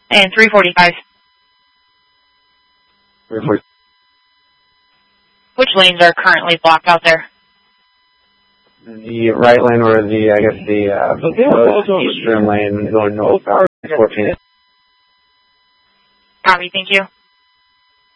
And 345. 340. Which lanes are currently blocked out there? The right lane or the eastern lane going north. 14. Copy, thank you.